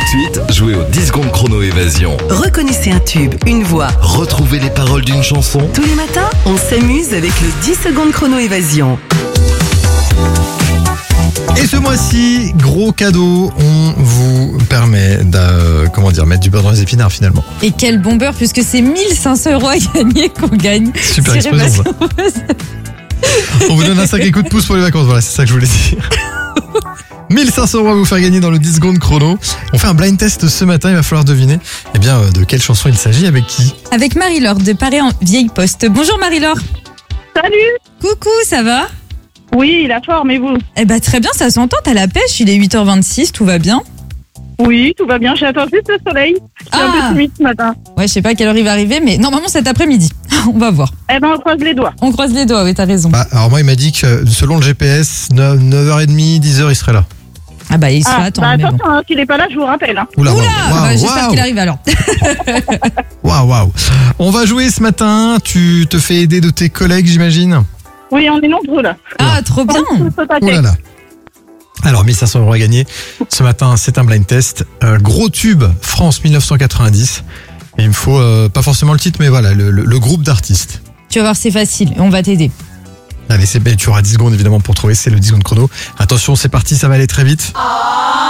de suite, jouez au 10 secondes chrono évasion. Reconnaissez un tube, une voix. Retrouvez les paroles d'une chanson. Tous les matins, on s'amuse avec le 10 secondes chrono évasion. Et ce mois-ci, gros cadeau, on vous permet de mettre du beurre dans les épinards finalement. Et quel bon beurre, puisque c'est 1 500 € à gagner qu'on gagne. Super sur explosion, Évasion. On vous donne un sacré coup de pouce pour les vacances, voilà, c'est ça que je voulais dire. 1 500 € à vous faire gagner dans le 10 secondes chrono. On fait un blind test ce matin, il va falloir deviner de quelle chanson il s'agit, avec qui. Avec Marie-Laure de Paris en Vieille Poste. Bonjour Marie-Laure. Salut. Coucou, ça va? Oui, la forme, et vous? Eh ben très bien, ça s'entend, t'as la pêche, il est 8h26, tout va bien. Oui, tout va bien, j'attends juste le soleil. Je suis un peu timide ce matin. Ouais, je sais pas à quelle heure il va arriver, mais normalement cet après-midi. On va voir. Eh ben, on croise les doigts. On croise les doigts, oui, t'as raison. Alors moi, il m'a dit que selon le GPS, 9h30, 10h, il serait là. Ah bah il se fait attendre. Mais attention, hein, s'il n'est pas là, je vous rappelle. Hein. Oula, j'espère qu'il arrive alors. Waouh. On va jouer ce matin, tu te fais aider de tes collègues, j'imagine? Oui, on est nombreux là. Ah, trop bien. Oh là là. Alors, 1 500 € à gagner. Ce matin, c'est un blind test. Gros tube, France 1990. Et il me faut, pas forcément le titre, mais voilà, le groupe d'artistes. Tu vas voir, c'est facile, on va t'aider. Allez, tu auras 10 secondes évidemment pour trouver, c'est le 10 secondes chrono. Attention, c'est parti, ça va aller très vite.